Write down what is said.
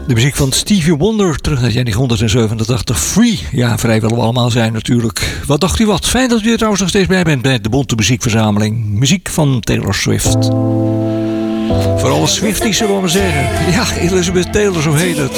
De muziek van Stevie Wonder, terug naar 1987. Free, ja, vrij willen we allemaal zijn natuurlijk. Wat dacht u wat? Fijn dat u er trouwens nog steeds bij bent bij de Bonte Muziekverzameling. Muziek van Taylor Swift. Voor alle Swifties zullen we maar zeggen. Ja, Elizabeth Taylor, zo heet het.